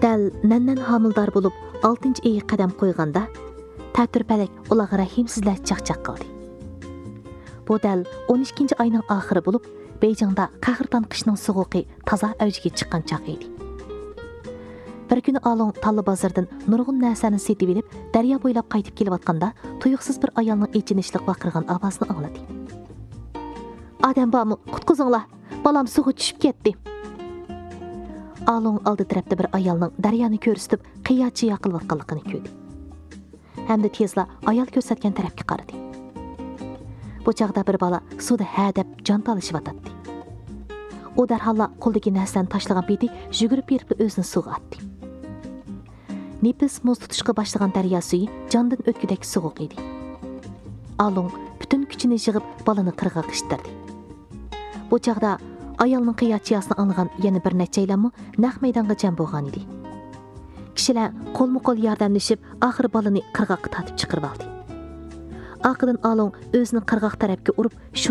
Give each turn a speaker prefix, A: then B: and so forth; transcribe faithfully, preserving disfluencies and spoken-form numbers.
A: Дәл нәннән хамылдар болып, алтынчы ейі қадам қойғанда, тәтір пәлек олаға рахимсізләр чақ-чақ қылды. Бұ дәл он ikkinchi айның ақыры болып, Бейжіңда қағыртан қышның сұғуқи таза әужіге шыққан чақ еді. Bir күні Алың Таллы базардан нұрғын нәрсәні сетіп еліп, дәрия бойлап қайтып келіп атқанда, тұйықсыз бір аялның ечінішілік вақырған авазını аңлады. Адам бамы, құтқызыңла, балам суға түшіп кетті. Алың алды тірәпті бір аялның дәрияны көрістіп, қиячы яқыл ватқалықыны көді. Әмді тезла аял көрсеткен тәрәпке қарады. Бұ чағда бір бала суды әдеп жан талышып ататты. O dərhalla qoldaki nəsəni taşlığan beti жүгіріп беріп өзінің суға атты. Nefis muz tutuşqa başlayan dərya suyu candan ötküdəki soğuq idi. Alın bütün küçünü yığıb balını qırğa qışdırdı. Bu çağda ayalının qiyachiyasını alğan yana bir neçə ilanmı naq meydanğa cəm bolğan idi. Kişilər qolmu-qol yardımlaşıb axır balını qırğaqqa tatıb çıxırıb aldı. Aqıdan Alın özünü qırğaq tərəfə urub